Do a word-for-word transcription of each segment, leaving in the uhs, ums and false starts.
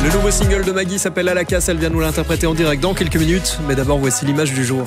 Le nouveau single de Maggie s'appelle À la casse, elle vient nous l'interpréter en direct dans quelques minutes. Mais d'abord, voici l'image du jour.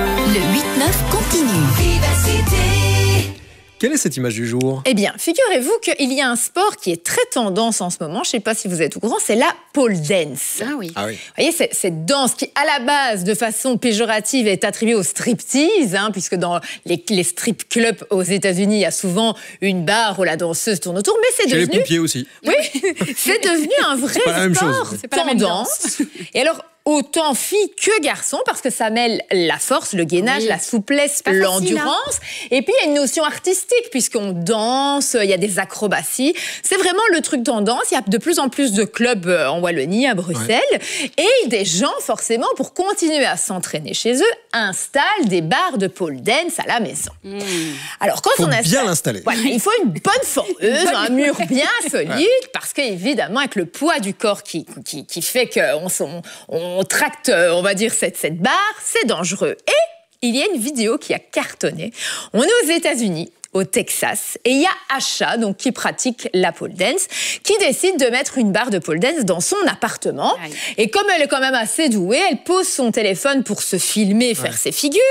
Le huit neuf continue. Vivacité. Quelle est cette image du jour ? Eh bien, figurez-vous qu'il y a un sport qui est très tendance en ce moment, je ne sais pas si vous êtes au courant, c'est la pole dance. Ah oui. Ah oui. Vous voyez, c'est cette danse qui, à la base, de façon péjorative, est attribuée au striptease, hein, puisque dans les, les strip clubs aux États-Unis, il y a souvent une barre où la danseuse tourne autour, mais c'est Chez devenu... les pompiers aussi. Oui, c'est devenu un vrai pas la même sport chose. C'est pas la même tendance. Et alors, autant filles que garçons, parce que ça mêle la force, le gainage, oui. la souplesse, Pas facile, l'endurance. hein. Et puis, il y a une notion artistique, puisqu'on danse, il y a des acrobaties. C'est vraiment le truc tendance. Il y a de plus en plus de clubs en Wallonie, à Bruxelles. Ouais. Et des gens, forcément, pour continuer à s'entraîner chez eux, installent des barres de pole dance à la maison. Mmh. Alors, quand faut on installe... bien l'installer. Voilà, il faut une bonne foreuse, un mur bien solide, ouais. parce qu'évidemment, avec le poids du corps qui, qui, qui fait qu'on on, on tracte, on va dire, cette, cette barre, c'est dangereux. Et il y a une vidéo qui a cartonné. On est aux États-Unis, au Texas, et il y a Asha, donc, qui pratique la pole dance, qui décide de mettre une barre de pole dance dans son appartement. Aïe. Et comme elle est quand même assez douée, elle pose son téléphone pour se filmer, faire ouais. ses figures.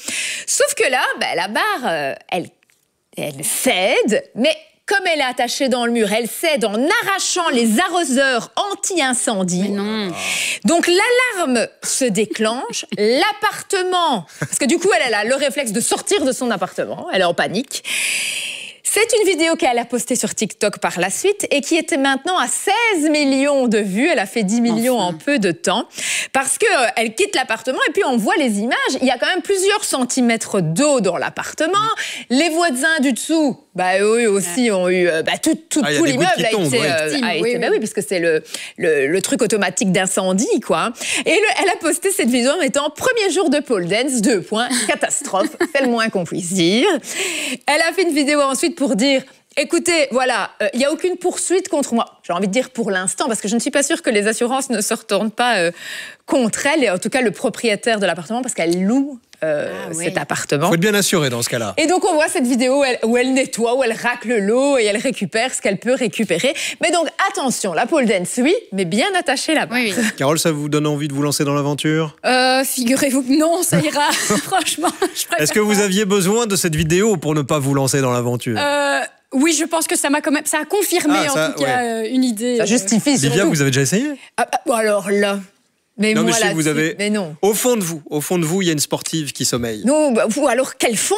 Sauf que là, bah, la barre, euh, elle, elle cède, mais... Comme elle est attachée dans le mur, elle cède en arrachant les arroseurs anti-incendie. Mais non. Donc l'alarme se déclenche, l'appartement, parce que du coup elle a le réflexe de sortir de son appartement, elle est en panique. C'est une vidéo qu'elle a postée sur TikTok par la suite et qui était maintenant à seize millions de vues. Elle a fait dix millions enfin. en peu de temps parce qu'elle euh, quitte l'appartement et puis on voit les images. Il y a quand même plusieurs centimètres d'eau dans l'appartement. Les voisins du dessous, bah, eux aussi ont eu... Euh, bah, tout, tout, ah, tout l'immeuble a été... oui. Euh, a été oui, bah, oui, puisque c'est le, le, le truc automatique d'incendie, quoi. Et le, elle a posté cette vidéo en mettant « Premier jour de pole dance, deux points, catastrophe ». C'est le moins qu'on puisse dire. Elle a fait une vidéo ensuite pour dire « Écoutez, voilà, il euh, n'y a aucune poursuite contre moi. » J'ai envie de dire pour l'instant, parce que je ne suis pas sûre que les assurances ne se retournent pas euh, contre elle, et en tout cas le propriétaire de l'appartement, parce qu'elle loue euh, ah, oui. cet appartement. Il faut être bien assuré dans ce cas-là. Et donc on voit cette vidéo où elle, où elle nettoie, où elle racle l'eau, et elle récupère ce qu'elle peut récupérer. Mais donc attention, la pole dance, oui, mais bien attachée là-bas. Oui, oui. Carole, ça vous donne envie de vous lancer dans l'aventure ? euh, Figurez-vous que non, ça ira. Franchement, je préfère. Est-ce que vous pas. aviez besoin de cette vidéo pour ne pas vous lancer dans l'aventure ? euh... Oui, je pense que ça m'a quand même, ça a confirmé ah, ça, en tout cas ouais. une idée. Ça justifie. Livia, surtout. vous avez déjà essayé ? ah, bah, Alors là. Mais non, moi, mais je sais que vous avez. Mais non. Au fond de vous, au fond de vous, il y a une sportive qui sommeille. Non, bah, vous, alors quel fond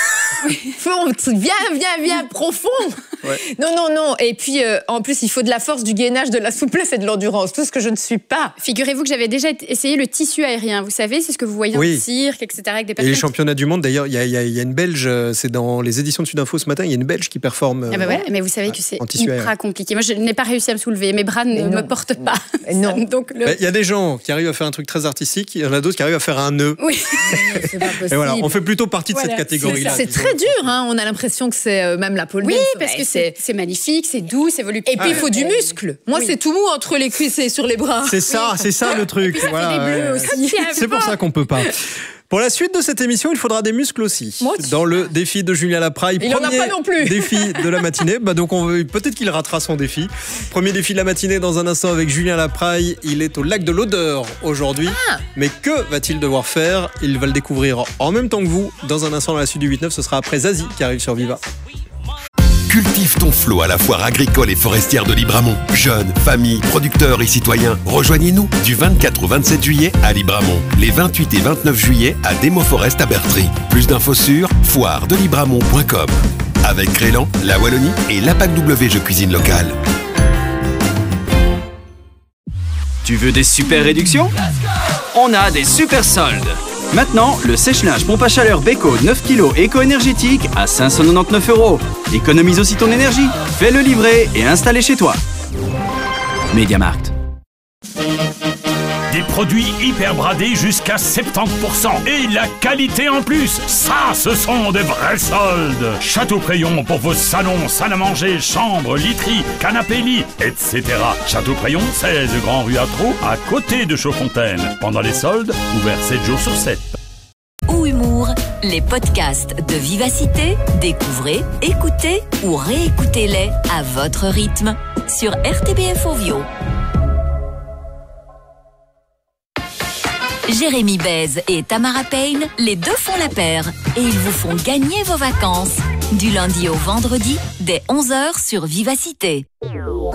Fond, bien, bien, bien profond. Ouais. Non, non, non. Et puis, euh, en plus, il faut de la force, du gainage, de la souplesse et de l'endurance. Tout ce que je ne suis pas. Figurez-vous que j'avais déjà essayé le tissu aérien. Vous savez, c'est ce que vous voyez oui. en cirque, et cetera. Avec des personnes. Et les championnats du monde, d'ailleurs, il y, y, y a une Belge. C'est dans les éditions de Sud Info ce matin. Il y a une Belge qui performe. Ah bah ouais, mais vous savez que c'est ultra compliqué. Moi, je n'ai pas réussi à me soulever. Mes bras ne me portent pas. Non. Donc, le... il y a des gens qui arrivent à faire un truc très artistique, il y en a d'autres qui arrivent à faire un nœud. Oui. C'est pas possible. Et voilà, on fait plutôt partie de voilà. cette catégorie-là. C'est, c'est très dur, hein. On a l'impression que c'est euh, même la pole dance. Oui, parce que c'est, c'est magnifique, c'est doux, c'est voluptueux. Et puis il faut du muscle. Moi, oui. c'est tout mou entre les cuisses et sur les bras. C'est ça, c'est ça le truc. Et puis ça voilà, fait des bleus ouais. aussi. C'est pour ça qu'on peut pas. Pour la suite de cette émission, il faudra des muscles aussi. Moi, dans le défi de Julien Lapraille. Il n'en a pas non plus. Défi de la matinée. Bah donc on veut, peut-être qu'il ratera son défi. Premier défi de la matinée dans un instant avec Julien Lapraille. Il est au lac de l'Odeur aujourd'hui. Ah. Mais que va-t-il devoir faire ? Il va le découvrir en même temps que vous. Dans un instant, dans la suite du huit neuf, ce sera après Zazie qui arrive sur Viva. Cultive ton flot à la foire agricole et forestière de Libramont. Jeunes, familles, producteurs et citoyens, rejoignez-nous du vingt-quatre au vingt-sept juillet à Libramont. Les vingt-huit et vingt-neuf juillet à Demo Forest à Bertry. Plus d'infos sur foire de libramont point com. Avec Crélan, la Wallonie et l'A P A C W Jeux Cuisine Locale. Tu veux des super réductions ? On a des super soldes. Maintenant, le sèche-linge pompe à chaleur Beko neuf kilos éco-énergétique à cinq cent quatre-vingt-dix-neuf euros. Économise aussi ton énergie. Fais-le livrer et installer chez toi. Mediamarkt. Des produits hyper bradés jusqu'à soixante-dix pour cent. Et la qualité en plus. Ça, ce sont des vrais soldes. Château-Crayon pour vos salons, salles à manger, chambres, literies, canapés-lits, et cetera. Château-Crayon, seize Grand Rue Atro, à côté de Chaudfontaine. Pendant les soldes, ouvert sept jours sur sept. Ou Humour, les podcasts de Vivacité, découvrez, écoutez ou réécoutez-les à votre rythme sur R T B F Ovio. Jérémy Baise et Tamara Payne, les deux font la paire et ils vous font gagner vos vacances. Du lundi au vendredi, dès onze heures sur Vivacité.